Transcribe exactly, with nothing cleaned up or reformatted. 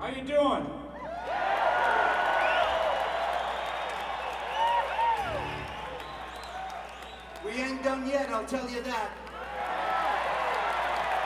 How you doing? We ain't done yet, I'll tell you that.